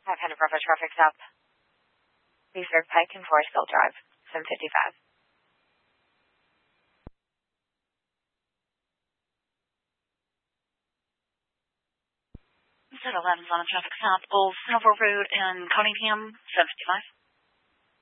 500 Bravo traffic stop. Leesburg Pike and Forestville Drive, 755. Set 11's on a traffic stop, Old Silver Road in Cunningham, 755.